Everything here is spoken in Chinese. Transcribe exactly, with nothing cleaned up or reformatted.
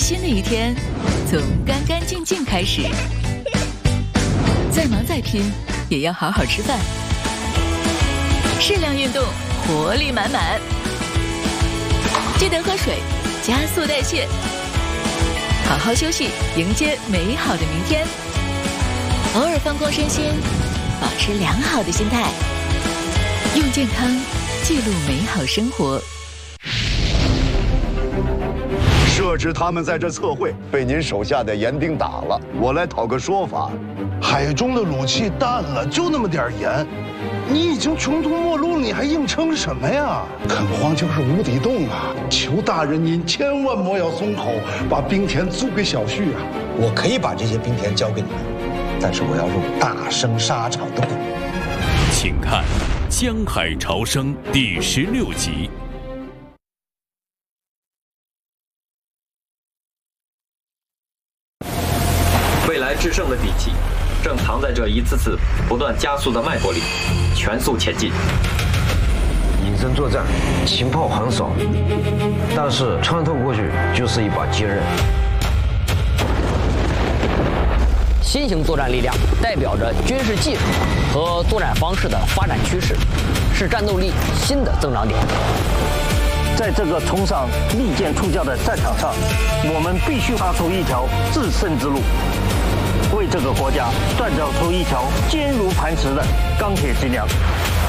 新的一天从干干净净开始。再忙再拼，也要好好吃饭。适量运动，活力满满。记得喝水，加速代谢。好好休息，迎接美好的明天。偶尔放空身心，保持良好的心态，用健康记录美好生活。 设置他们在这测绘，被您手下的盐丁打了，我来讨个说法。 海中的卤气淡了，就那么点盐，你已经穷途末路了，你还硬撑什么呀？垦荒就是无底洞啊！求大人您千万莫要松口，把冰田租给小旭啊！ 我可以把这些冰田交给你们，但是我要入大生沙场的股。 请看《江海潮生》第十六集。 未来制胜的底气，正藏在这一次次不断加速的脉搏里，全速前进。 隐身作战，情报很少，但是穿透过去就是一把坚刃。 新型作战力量代表着军事技术和作战方式的发展趋势，是战斗力新的增长点。 在这个冲上利剑出鞘的战场上，我们必须杀出一条制胜之路，为这个国家锻造出一条坚如磐石的钢铁脊梁。